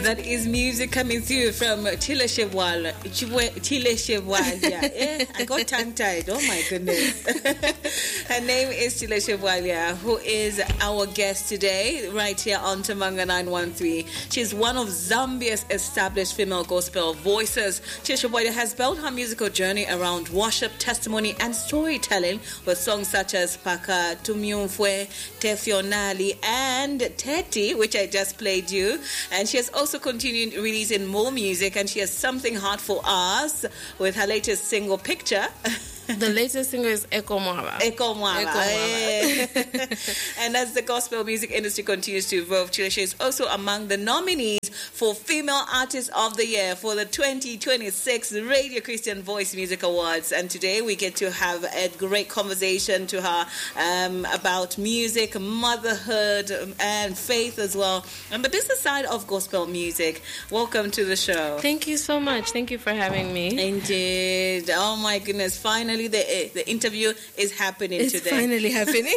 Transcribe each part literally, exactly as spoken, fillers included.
That is music coming through from Chile Chewala. Chile Chewala. Yeah, I got tongue-tied. Oh my goodness. Her name is Chile Chewala, who is our guest today, right here on Tamanga nine one three. She's one of Zambia's established female gospel voices. Chile Chewala has built her musical journey around worship, testimony, and storytelling with songs such as Paka Tumyumfwe, Tefionali, and Teti, which I just played you. And she has also continued releasing more music, and she has something hot for us with her latest single, Picture. The latest single is Eko Mwaba. Eko Mwaba. And as the gospel music industry continues to evolve, Chile is also among the nominees for Female Artist of the Year for the twenty twenty-six Radio Christian Voice Music Awards. And today we get to have a great conversation to her um, about music, motherhood, and faith as well, and the business side of gospel music. Welcome to the show. Thank you so much. Thank you for having me. Indeed. Oh my goodness. Finally, the the interview is happening it's today. It's finally happening.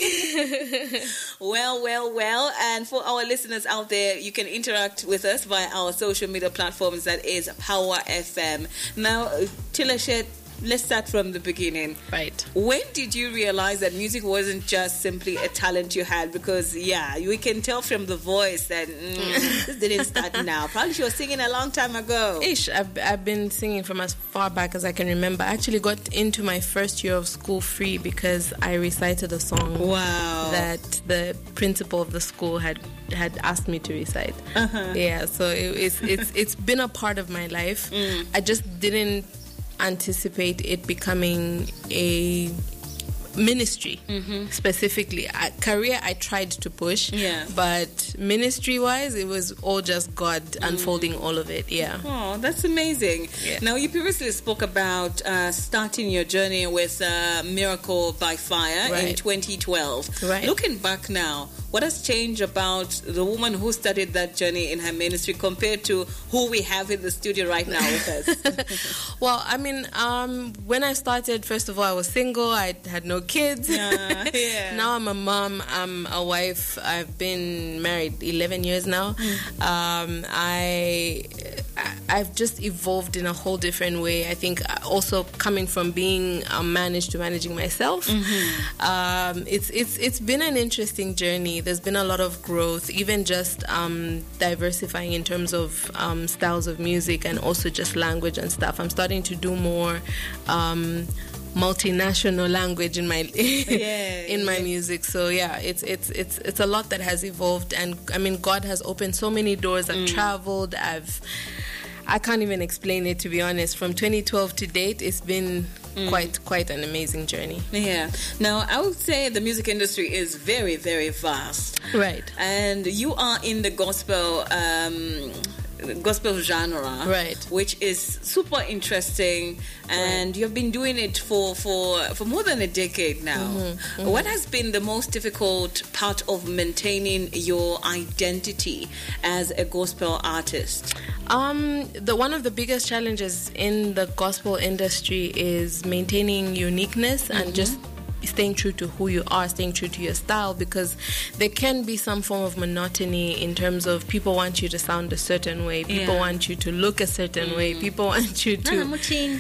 Well, well, well. And for our listeners out there, you can interact with us via our social media platforms. That is Power F M. Now, Tilashet, let's start from the beginning. Right. When did you realize that music wasn't just simply a talent you had? Because, yeah, we can tell from the voice that mm, this didn't start now. Probably she was singing a long time ago. Ish, I've, I've been singing from as far back as I can remember. I actually got into my first year of school free because I recited a song. Wow. That the principal of the school had had asked me to recite. Uh-huh. Yeah, so it, it's, it's, it's been a part of my life. Mm. I just didn't anticipate it becoming a ministry. Mm-hmm. Specifically. I, career I tried to push, yeah, but ministry wise it was all just God mm. unfolding all of it. Yeah. Oh, that's amazing. Yeah. Now, you previously spoke about uh, starting your journey with uh, Miracle by Fire right. in twenty twelve. Right. Looking back now, what has changed about the woman who started that journey in her ministry compared to who we have in the studio right now with us? Well, I mean, um, when I started, first of all, I was single. I had no kids. Yeah, yeah. Now I'm a mom. I'm a wife. I've been married eleven years now. Mm. Um, I, I've just evolved in a whole different way. I think also coming from being um, managed to managing myself. Mm-hmm. Um, it's it's it's been an interesting journey. There's been a lot of growth, even just um, diversifying in terms of um, styles of music and also just language and stuff. I'm starting to do more um, multinational language in my yeah, in my yeah. music. So yeah, it's it's it's it's a lot that has evolved, and I mean, God has opened so many doors. I've mm. traveled. I've I can't even explain it, to be honest. From twenty twelve to date, it's been mm. quite quite an amazing journey. Yeah. Now, I would say the music industry is very, very vast. Right. And you are in the gospel um, gospel genre, right, which is super interesting, and right. you've been doing it for, for, for more than a decade now. Mm-hmm. Mm-hmm. What has been the most difficult part of maintaining your identity as a gospel artist? Um, the one of the biggest challenges in the gospel industry is maintaining uniqueness mm-hmm. and just staying true to who you are, staying true to your style, because there can be some form of monotony in terms of people want you to sound a certain way, people yeah. want you to look a certain mm. way, people want you to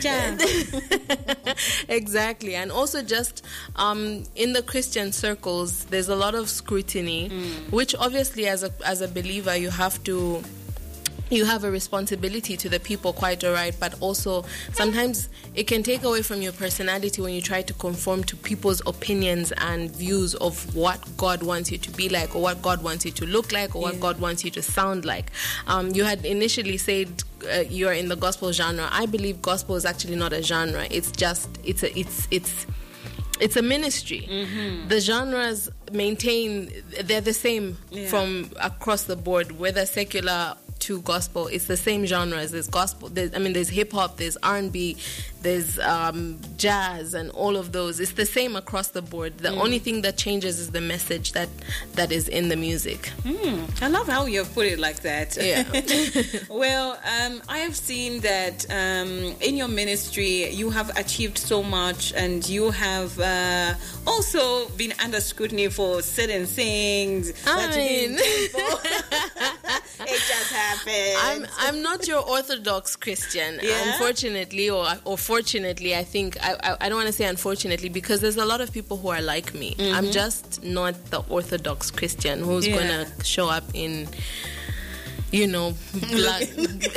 exactly. And also just um, in the Christian circles, there's a lot of scrutiny, mm. which obviously as a as a believer you have to you have a responsibility to the people, quite all right, but also sometimes it can take away from your personality when you try to conform to people's opinions and views of what God wants you to be like, or what God wants you to look like, or what yeah. God wants you to sound like. Um, you had initially said uh, you're in the gospel genre. I believe gospel is actually not a genre. It's just it's a it's it's It's a ministry. Mm-hmm. The genres maintain, they're the same yeah. from across the board, whether secular to gospel. It's the same genres. There's gospel, there's, I mean, there's hip-hop, there's R and B, there's um, jazz, and all of those. It's the same across the board. The mm. only thing that changes is the message that, that is in the music. Mm. I love how you put it like that. Yeah. Well, um, I have seen that um, in your ministry, you have achieved so much, and you have uh, also been under scrutiny for certain things. I mean, It just happened. I'm I'm not your Orthodox Christian, Yeah? unfortunately, or or fortunately. I think I I, I don't want to say unfortunately, because there's a lot of people who are like me. Mm-hmm. I'm just not the Orthodox Christian who's Yeah. gonna show up in, you know, black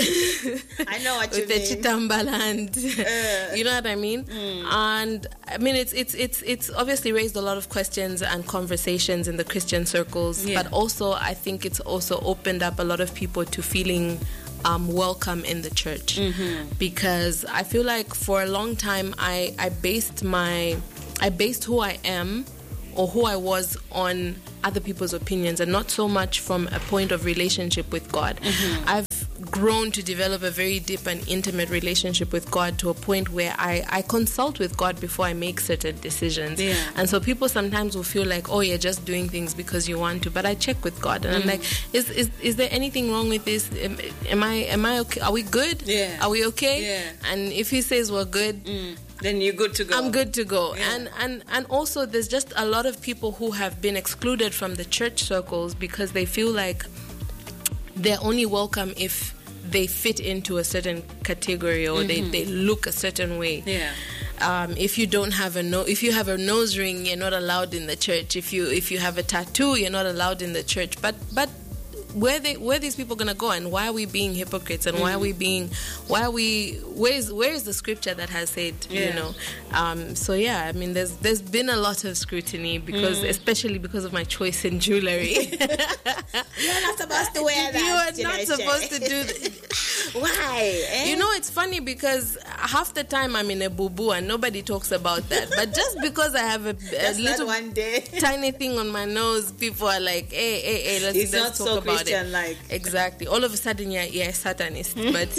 I know what you with the mean. Chitambaland. Uh. You know what I mean? Mm. And I mean, it's it's it's it's obviously raised a lot of questions and conversations in the Christian circles, Yeah. but also I think it's also opened up a lot of people to feeling um, welcome in the church, Mm-hmm. because I feel like for a long time I I based my I based who I am or who I was on other people's opinions, and not so much from a point of relationship with God. Mm-hmm. I've grown to develop a very deep and intimate relationship with God, to a point where I, I consult with God before I make certain decisions. Yeah. And so people sometimes will feel like, oh, you're just doing things because you want to, but I check with God, and Mm. I'm like, is, is is there anything wrong with this? Am, am I am I okay? Are we good? Yeah. Are we okay? Yeah. And if He says we're good, Mm. Then you're good to go. I'm good to go. Yeah. And, and and also there's just a lot of people who have been excluded from the church circles because they feel like they're only welcome if they fit into a certain category, or Mm-hmm. they, they look a certain way. Yeah. Um, if you don't have a no, if you have a nose ring, you're not allowed in the church. If you if you have a tattoo, you're not allowed in the church. But but where they where are these people gonna go, and why are we being hypocrites, and why are we being why are we where's where is the scripture that has said, Yeah. you know? Um, so yeah, I mean, there's there's been a lot of scrutiny because especially because of my choice in jewelry. You're not supposed to wear that. You are not Janelle. supposed to do that. Why? Eh? You know, it's funny because half the time I'm in a boo-boo and nobody talks about that. But just because I have a, a Just that little one day. tiny thing on my nose, people are like, hey, hey, hey, let's, It's let's not talk so about it. Christian-like. Exactly. All of a sudden, yeah, yeah, Satanist. But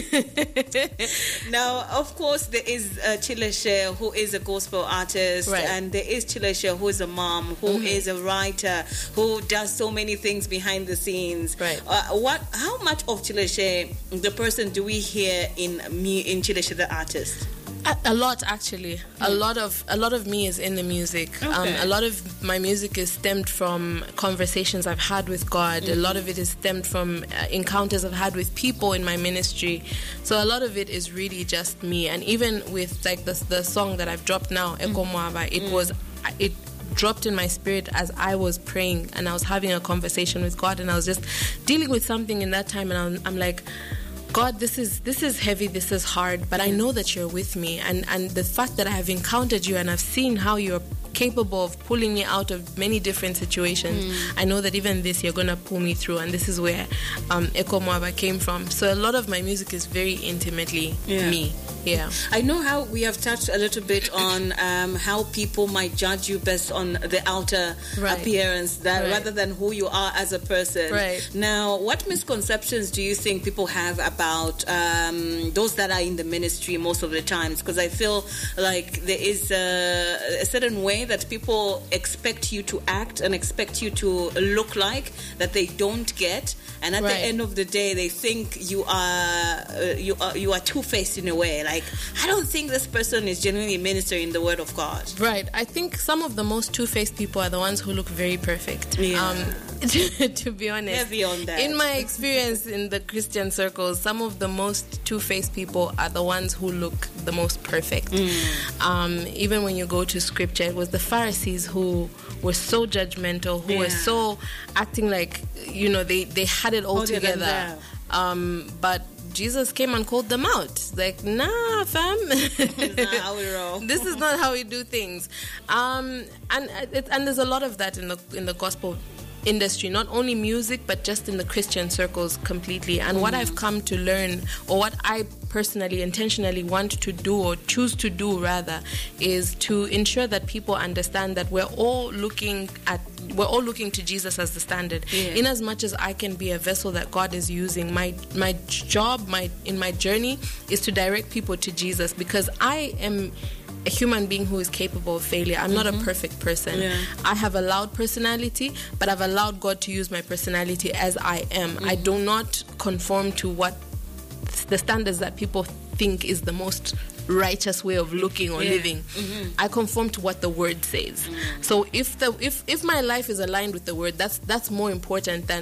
Now, of course, there is uh, Chileshe, who is a gospel artist, Right. and there is Chileshe, who is a mom, who is a writer, who does so many things behind the scenes. Right. Uh, what? How much of Chileshe, the person, do we hear in me in Chileshe, the artist? A, a lot, actually. A lot of a lot of me is in the music. Um, Okay. a lot of my music is stemmed from conversations I've had with God. A lot of it is stemmed from uh, encounters I've had with people in my ministry. So a lot of it is really just me. And even with like the the song that I've dropped now, Eko Moaba, it was it dropped in my spirit as I was praying and I was having a conversation with God, and I was just dealing with something in that time, and I'm, I'm like, God, this is this is heavy, this is hard, but I know that you're with me, and and the fact that I have encountered you and I've seen how you're capable of pulling me out of many different situations, I know that even this you're gonna pull me through, and this is where um, Eko Moaba came from. So a lot of my music is very intimately Yeah. me. Yeah. I know how we have touched a little bit on um, how people might judge you based on the outer Right. appearance, that Right. rather than who you are as a person. Right. Now, what misconceptions do you think people have about um, those that are in the ministry most of the times? Because I feel like there is a, a certain way that people expect you to act and expect you to look like that they don't get, and at the Right. end of the day, they think you are uh, you are you are two-faced in a way. Like, I don't think this person is genuinely ministering the word of God. Right. I think some of the most two-faced people are the ones who look very perfect. Yeah. Um, to, to be honest. Heavy on that. In my experience in the Christian circles, some of the most two-faced people are the ones who look the most perfect. Mm. Um, even when you go to scripture, it was the Pharisees who were so judgmental, who were Yeah. so acting like, you know, they, they had it all Hold it together. down. Um, but Jesus came and called them out. Like, nah, fam. It's not how we roll. This is not how we do things. Um, and it, and there's a lot of that in the in the gospel industry, not only music, but just in the Christian circles completely. And what I've come to learn, or what I personally, intentionally want to do, or choose to do rather, is to ensure that people understand that we're all looking at we're all looking to Jesus as the standard. Yeah. In as much as I can be a vessel that God is using, my my job, my in my journey is to direct people to Jesus, because I am a human being who is capable of failure. I'm not a perfect person. Yeah. I have a loud personality, but I've allowed God to use my personality as I am. I do not conform to what the standards that people think is the most righteous way of looking or Yeah. living. I conform to what the word says. So if the if if my life is aligned with the word, that's that's more important than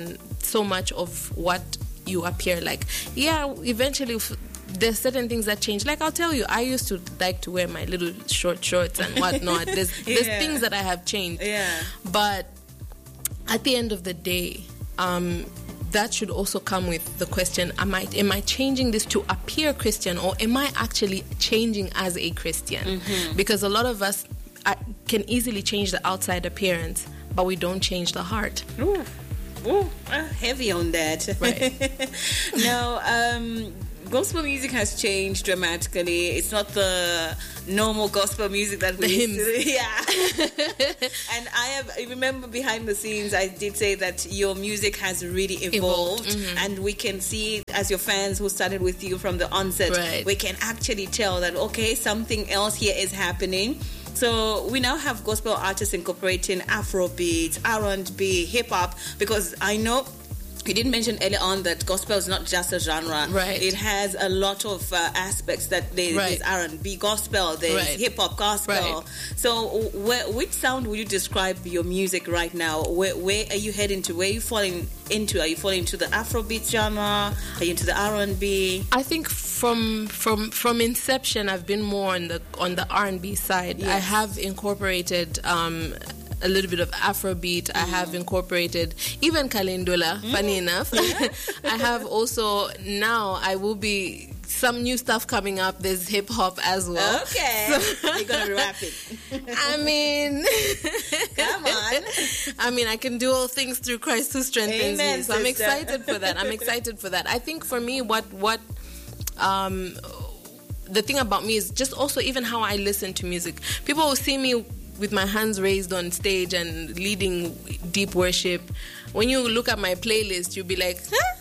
so much of what you appear like. Yeah, eventually f- there's certain things that change. Like I'll tell you, I used to like to wear my little short shorts and whatnot. There's yeah. there's things that I have changed. Yeah. But at the end of the day, um, that should also come with the question: Am I am I changing this to appear Christian, or am I actually changing as a Christian? Mm-hmm. Because a lot of us uh, can easily change the outside appearance, but we don't change the heart. Ooh. Ooh, uh, heavy on that. Right. Now, um, gospel music has changed dramatically. It's not the normal gospel music that we the used hymns. to. Yeah. And I have, I remember behind the scenes, I did say that your music has really evolved. Evolved. Mm-hmm. And we can see, as your fans who started with you from the onset, right. we can actually tell that, okay, something else here is happening. So we now have gospel artists incorporating Afrobeat, R and B, hip hop, because I know you did mention earlier on that gospel is not just a genre. Right. It has a lot of uh, aspects. That there, right. there's R and B gospel, there's right. hip hop gospel. Right. So where, which sound would you describe your music right now? Where, where are you heading to? Where are you falling into? Are you falling into the Afrobeat genre? Are you into the R and B? I think from from from inception, I've been more on the on the R and B side. Yes. I have incorporated um, a little bit of Afrobeat. Mm. I have incorporated even Kalindula, mm. funny enough. Yeah. I have also, now I will be, some new stuff coming up. There's hip hop as well. Okay. So, you're going to be rapping. I mean, come on. I mean, I can do all things through Christ who strengthens Amen, me. So I'm sister. excited for that. I'm excited for that. I think for me, what, what, um, the thing about me is just also even how I listen to music. People will see me with my hands raised on stage and leading deep worship. When you look at my playlist, you'll be like, huh?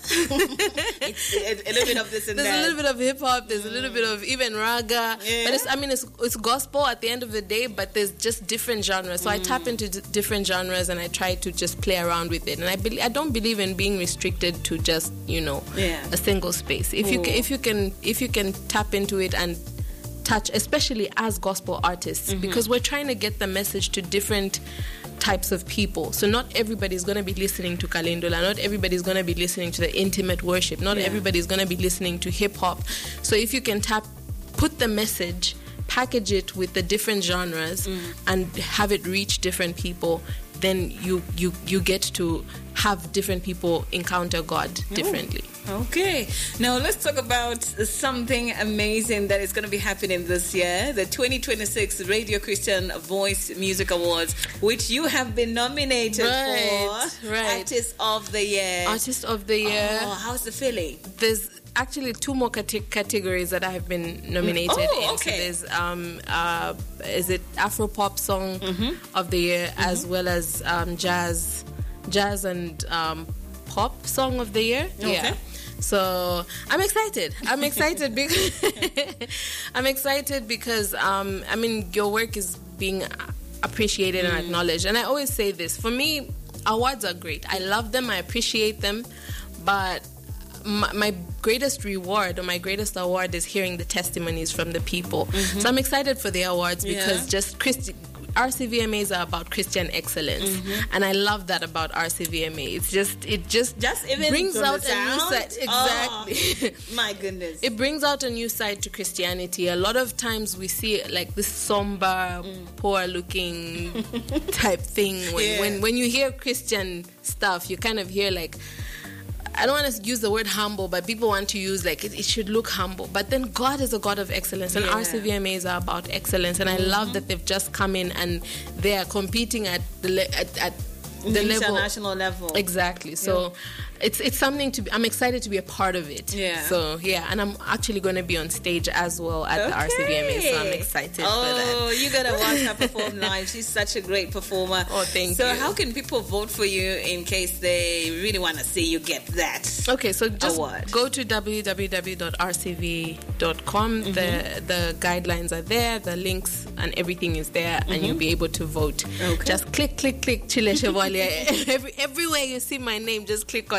It's a, a little bit of this and there's that. a little bit of hip hop, there's mm. a little bit of even raga. Yeah. But it's, I mean, it's, it's gospel at the end of the day, but there's just different genres. So mm. I tap into d- different genres and I try to just play around with it. And I be- I don't believe in being restricted to just, you know, yeah. a single space. If you, ca- if you can, if you can tap into it and touch, especially as gospel artists, mm-hmm. because we're trying to get the message to different types of people. So not everybody's going to be listening to Kalindula, not everybody's going to be listening to the intimate worship, not yeah. everybody's going to be listening to hip hop. So if you can tap, put the message, package it with the different genres mm. and have it reach different people, then you you you get to have different people encounter God differently. Ooh. Okay. Now let's talk about something amazing that is going to be happening this year, the twenty twenty-six Radio Christian Voice Music Awards, which you have been nominated right, for. Right. Artist of the Year. Artist of the Year. Oh, how's the feeling? There's actually two more cate- categories that I have been nominated oh, in. Okay. So there's um uh is it Afro Pop Song mm-hmm. of the Year, mm-hmm. as well as um jazz jazz and um pop Song of the Year. Okay. Yeah. So I'm excited. I'm excited because I'm excited because um I mean your work is being appreciated mm. and acknowledged. And I always say this, for me, awards are great. I love them, I appreciate them, but My, my greatest reward or my greatest award is hearing the testimonies from the people. Mm-hmm. So I'm excited for the awards because yeah. just Christi- R C V M As are about Christian excellence, mm-hmm. and I love that about R C V M A. It's just it just just even brings out a new side. Exactly. Oh, my goodness. It brings out a new side to Christianity. A lot of times we see like this somber, mm. poor-looking type thing. When, yeah. when when you hear Christian stuff, you kind of hear like, I don't want to use the word humble, but people want to use like it, it should look humble. But then God is a God of excellence, and yeah. R C V M As are about excellence. And I mm-hmm. love that they've just come in and they are competing at the le- at, at the international level. level. Exactly. So yeah. it's it's something to be, I'm excited to be a part of it. Yeah. So yeah, and I'm actually going to be on stage as well at okay. the R C V M A. So I'm excited oh, for that. Oh, you gotta watch her perform live. She's such a great performer. Oh, thank so you. So how can people vote for you in case they really want to see you get that? Okay, so just award? Go to w w w dot r c v dot com. Mm-hmm. The the guidelines are there, the links and everything is there, mm-hmm. and you'll be able to vote. Okay. Just click, click, click, Chile Chevalier. Every, everywhere you see my name, just click on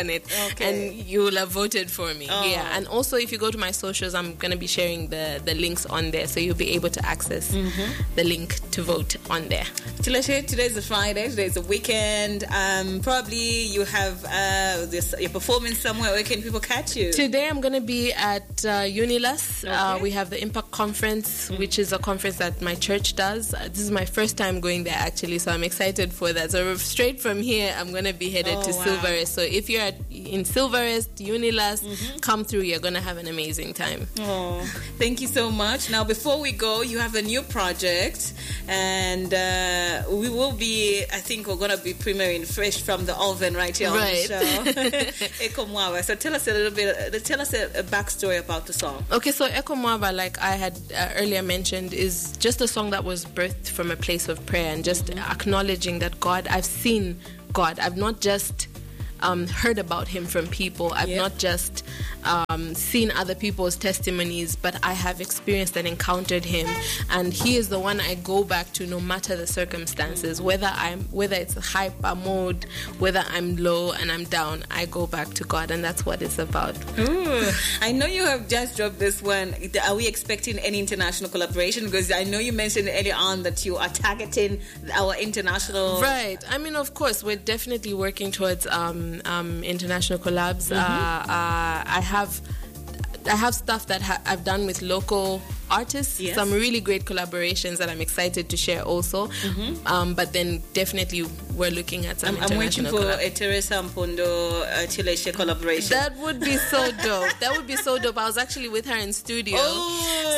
on it, Okay. and you will have voted for me. Oh. Yeah, and also if you go to my socials, I'm going to be sharing the, the links on there, so you'll be able to access mm-hmm. the link to vote on there. Tileshe, today's a Friday, today's a weekend. Um, probably you have uh, this your performance somewhere. Where can people catch you? Today I'm going to be at uh, Unilas. Okay. Uh, we have the Impact Conference, mm-hmm. which is a conference that my church does. Uh, this is my first time going there, actually, so I'm excited for that. So straight from here, I'm going to be headed oh, to wow. Silverest. So if you're at, in Silverest, Unilas, mm-hmm. come through. You're going to have an amazing time. Oh, thank you so much. Now, before we go, you have a new project, and uh, we will be, I think we're going to be premiering fresh from the oven right here right. on the show. Eko Mwaba. So tell us a little bit, tell us a, a backstory about the song. Okay, so Eko Mwaba, like I had uh, earlier mentioned, is just a song that was birthed from a place of prayer and just mm-hmm. acknowledging that God, I've seen God. I've not just um, heard about him from people. I've yep. not just um, seen other people's testimonies, but I have experienced and encountered him, and he is the one I go back to no matter the circumstances. Whether I'm whether it's hyper mode, whether I'm low and I'm down, I go back to God, and that's what it's about. Ooh, I know you have just dropped this one. Are we expecting any international collaboration? Because I know you mentioned earlier on that you are targeting our international. Right. I mean, of course, we're definitely working towards um, um, international collabs. Mm-hmm. Uh, uh, I have, I have stuff that ha- I've done with local artists, yes. some really great collaborations that I'm excited to share also. Mm-hmm. Um, but then definitely we're looking at some I'm, international I'm waiting for collab. a Teresa Mpondo uh, Tileshe collaboration. That would be so dope. That would be so dope. I was actually with her in studio. Oh,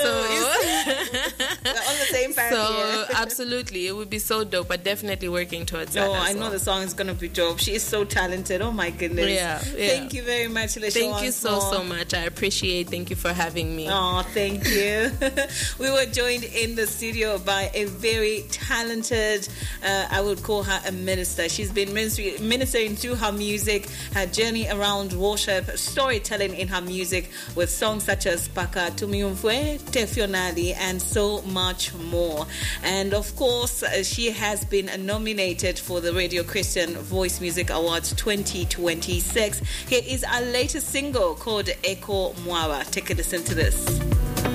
so we're on the same page. So absolutely, it would be so dope. But definitely working towards that. Oh, I well. know the song is gonna be dope. She is so talented. Oh my goodness. Yeah. yeah. Thank you very much, Tileshe. Thank you so more. so much. I appreciate. Thank you for having me. Oh, thank you. We were joined in the studio by a very talented, uh, I would call her a minister. She's been ministry, ministering through her music, her journey around worship, storytelling in her music with songs such as Paka Tumiyumfwe, Tefionali, and so much more. And of course, uh, she has been nominated for the Radio Christian Voice Music Awards twenty twenty-six. Here is our latest single called Eko Mwaba. Take a listen to this.